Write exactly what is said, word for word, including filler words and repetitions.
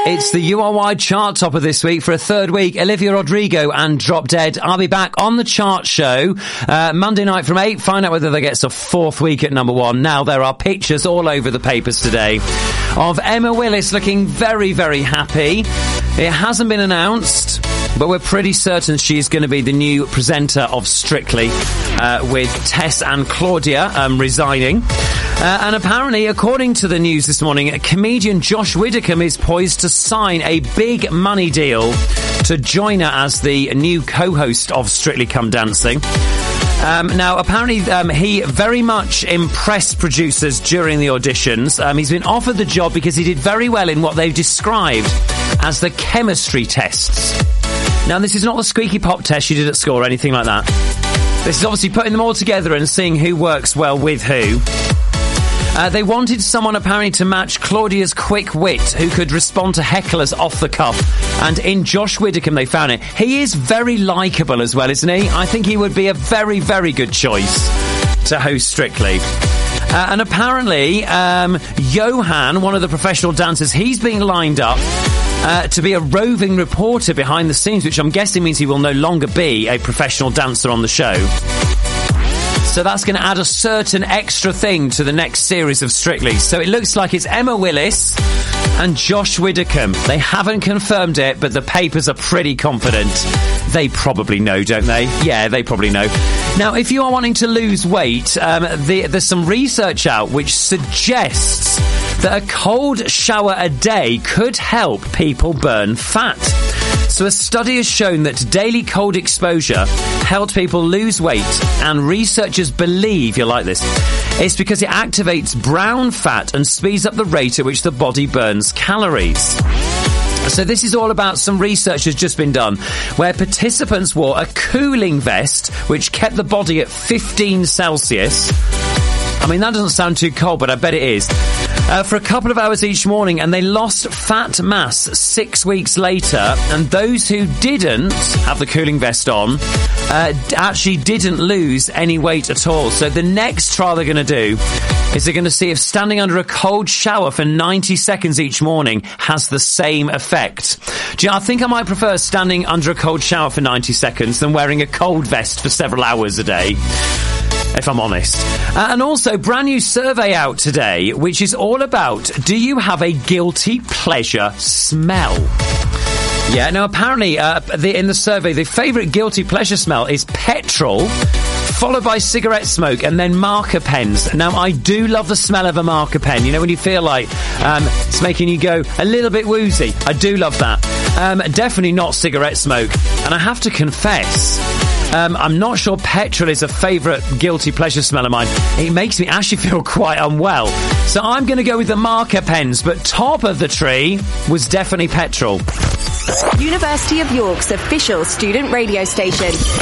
It's the U R Y chart topper this week for a third week. Olivia Rodrigo and Drop Dead. I'll be back on the chart show uh, Monday night from eight. Find out whether they get a fourth week at number one. Now, there are pictures all over the papers today of Emma Willis looking very, very happy. It hasn't been announced, but we're pretty certain she's going to be the new presenter of Strictly, uh, with Tess and Claudia um, resigning. Uh, and apparently, according to the news this morning, comedian Josh Widdicombe is poised to sign a big money deal to join her as the new co-host of Strictly Come Dancing. Um, now, apparently, um, he very much impressed producers during the auditions. Um, he's been offered the job because he did very well in what they've described as the chemistry tests. Now, this is not the squeaky pop test you did at school or anything like that. This is obviously putting them all together and seeing who works well with who. Uh, they wanted someone apparently to match Claudia's quick wit, who could respond to hecklers off the cuff. And in Josh Widdicombe, they found it. He is very likeable as well, isn't he? I think he would be a very, very good choice to host Strictly. Uh, and apparently, um, Johan, one of the professional dancers, he's being lined up uh, to be a roving reporter behind the scenes, which I'm guessing means he will no longer be a professional dancer on the show. So that's going to add a certain extra thing to the next series of Strictly. So it looks like it's Emma Willis and Josh Widdicombe. They haven't confirmed it, but the papers are pretty confident. They probably know, don't they? Yeah, they probably know. Now, if you are wanting to lose weight, um, the, there's some research out which suggests that a cold shower a day could help people burn fat. So a study has shown that daily cold exposure helped people lose weight, and researchers believe, you'll like this, it's because it activates brown fat and speeds up the rate at which the body burns calories. So this is all about some research has just been done, where participants wore a cooling vest which kept the body at fifteen Celsius. I mean, that doesn't sound too cold, but I bet it is. Uh, for a couple of hours each morning, and they lost fat mass six weeks later. And those who didn't have the cooling vest on uh, actually didn't lose any weight at all. So the next trial they're going to do is they're going to see if standing under a cold shower for ninety seconds each morning has the same effect. Do you know, I think I might prefer standing under a cold shower for ninety seconds than wearing a cold vest for several hours a day, if I'm honest. Uh, and also, brand new survey out today, which is all about, do you have a guilty pleasure smell? Yeah, now apparently, uh, the, in the survey, the favourite guilty pleasure smell is petrol, followed by cigarette smoke, and then marker pens. Now, I do love the smell of a marker pen. You know, when you feel like um, it's making you go a little bit woozy. I do love that. Um, definitely not cigarette smoke. And I have to confess, Um, I'm not sure petrol is a favourite guilty pleasure smell of mine. It makes me actually feel quite unwell. So I'm going to go with the marker pens, but top of the tree was definitely petrol. University of York's official student radio station.